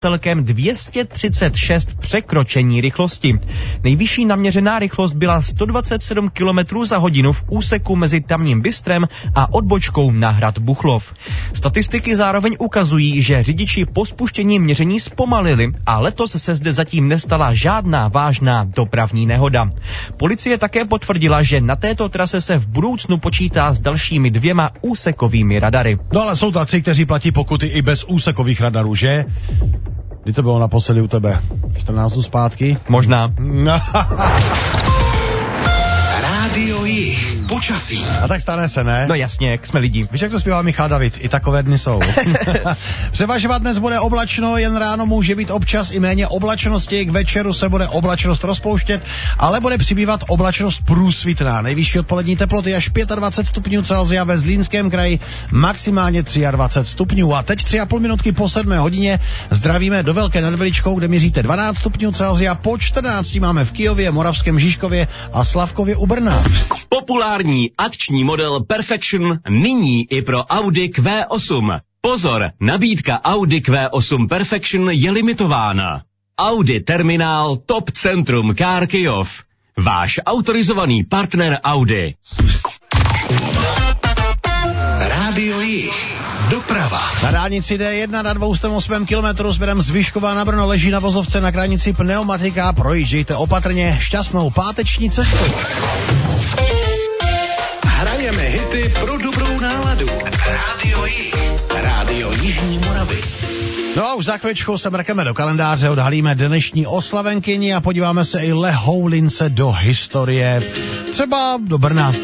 celkem 236 překročení rychlosti. Nejvyšší naměřená rychlost byla 127 km za hodinu v úseku mezi Tamním Bystrem a odbočkou na hrad Buchlov. Statistiky zároveň ukazují, že řidiči po spuštění měření zpomalili a letos se zde zatím nestala žádná vážná dopravní nehoda. Policie také potvrdila, že na této trase se v budoucnu počítá s dalšími 2 úsekovými radary. No ale jsou taci, kteří platí pokuty i bez úsekových radarů, že? Kdy to bylo naposledy u tebe? 14 dnů zpátky? Možná. Rádio Jih. Počasí. A tak stane se, ne? No jasně, jak jsme lidi. Víš, jak to zpívá Michal David? I takové dny jsou. Převažovat dnes bude oblačno, jen ráno může být občas i méně oblačnosti, k večeru se bude oblačnost rozpouštět, ale bude přibývat oblačnost průsvitná. Nejvyšší odpolední teploty až 25 stupňů Celsia ve Zlínském kraji, maximálně 23 stupňů. A teď 3,5 minutky po 7 hodině zdravíme do Velké nad Veličkou, kde měříte 12 stupňů Celsia, po 14 máme v Kyjově, Moravském Žižkově a Slavkově u Brna. Populární akční model Perfection nyní i pro Audi Q8. Pozor, nabídka Audi Q8 Perfection je limitována. Audi Terminál Top Centrum Car Kyjov. Váš autorizovaný partner Audi. Rádio Jih. Doprava. Na dálnici D1 na 208 km směrem z Vyškova na Brno leží na vozovce na kranici pneumatika. Projíždějte opatrně, šťastnou páteční cestu. Hrajeme hity pro dobrou náladu. Rádio Jih. Rádio Jižní Moravy. No a už za chvíličkou se mrkeme do kalendáře, odhalíme dnešní oslavenkyni a podíváme se i lehoulince do historie. Třeba do Brna.